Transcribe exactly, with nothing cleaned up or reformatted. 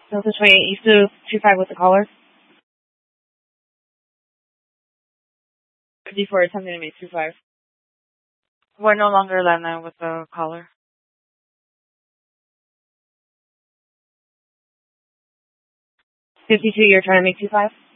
Delta twenty-eight, you still two five with the caller? Before attempting to make two five. We're no longer landline with the caller. fifty-two, you're trying to make two five?